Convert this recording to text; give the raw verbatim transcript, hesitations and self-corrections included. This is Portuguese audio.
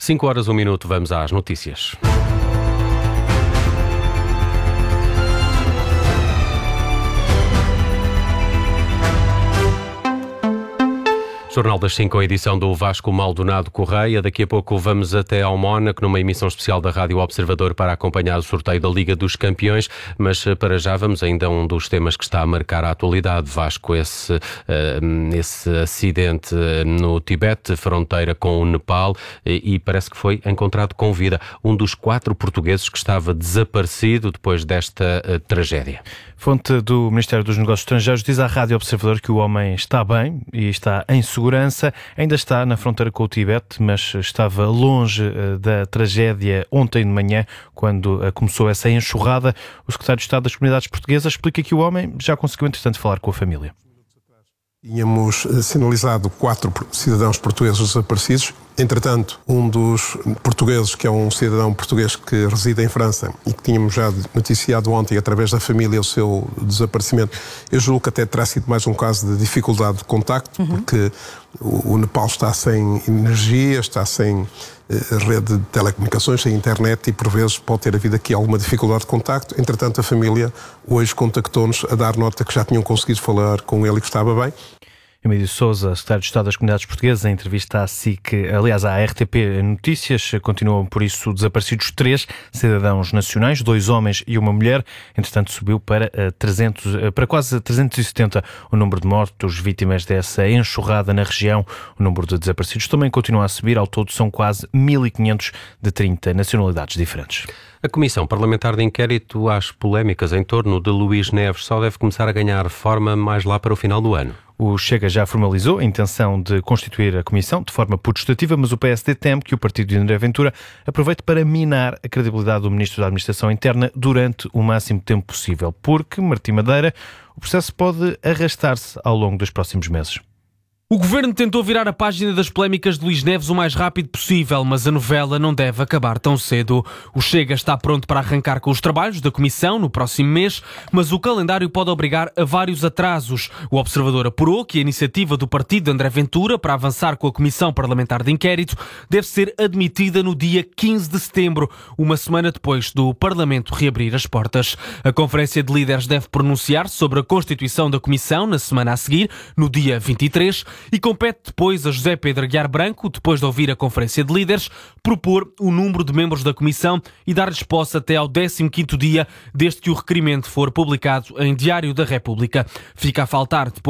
cinco horas, um minuto, vamos às notícias. Jornal das cinco, a edição do Vasco Maldonado Correia. Daqui a pouco vamos até ao Mónaco, numa emissão especial da Rádio Observador para acompanhar o sorteio da Liga dos Campeões. Mas para já vamos ainda a um dos temas que está a marcar a atualidade. Vasco, esse, esse acidente no Tibete, fronteira com o Nepal, e parece que foi encontrado com vida um dos quatro portugueses que estava desaparecido depois desta tragédia. Fonte do Ministério dos Negócios Estrangeiros diz à Rádio Observador que o homem está bem e está em segurança. Ainda está na fronteira com o Tibete, mas estava longe da tragédia ontem de manhã, quando começou essa enxurrada. O secretário de Estado das Comunidades Portuguesas explica que o homem já conseguiu, entretanto, falar com a família. Tínhamos sinalizado quatro cidadãos portugueses desaparecidos. Entretanto, um dos portugueses, que é um cidadão português que reside em França e que tínhamos já noticiado ontem através da família o seu desaparecimento, eu julgo que até terá sido mais um caso de dificuldade de contacto, uhum. porque o, o Nepal está sem energia, está sem eh, rede de telecomunicações, sem internet e por vezes pode ter havido aqui alguma dificuldade de contacto. Entretanto, a família hoje contactou-nos a dar nota que já tinham conseguido falar com ele e que estava bem. Emílio Sousa, secretário de Estado das Comunidades Portuguesas, em entrevista à S I C, aliás, à R T P Notícias, continuam por isso desaparecidos três cidadãos nacionais, dois homens e uma mulher. Entretanto, subiu para, trezentos, para quase trezentos e setenta o número de mortos vítimas dessa enxurrada na região. O número de desaparecidos também continua a subir. Ao todo, são quase mil e quinhentos de trinta nacionalidades diferentes. A Comissão Parlamentar de Inquérito às polémicas em torno de Luís Neves só deve começar a ganhar forma mais lá para o final do ano. O Chega já formalizou a intenção de constituir a comissão de forma putestativa, mas o P S D teme que o partido de André Ventura aproveite para minar a credibilidade do Ministro da Administração Interna durante o máximo tempo possível, porque, Martim Madeira, o processo pode arrastar-se ao longo dos próximos meses. O Governo tentou virar a página das polémicas de Luís Neves o mais rápido possível, mas a novela não deve acabar tão cedo. O Chega está pronto para arrancar com os trabalhos da Comissão no próximo mês, mas o calendário pode obrigar a vários atrasos. O Observador apurou que a iniciativa do partido de André Ventura para avançar com a Comissão Parlamentar de Inquérito deve ser admitida no dia quinze de setembro, uma semana depois do Parlamento reabrir as portas. A Conferência de Líderes deve pronunciar-se sobre a constituição da Comissão na semana a seguir, no dia vinte e três, e compete depois a José Pedro Aguiar Branco, depois de ouvir a Conferência de Líderes, propor o número de membros da Comissão e dar-lhes posse até ao décimo quinto dia, desde que o requerimento for publicado em Diário da República. Fica a faltar depois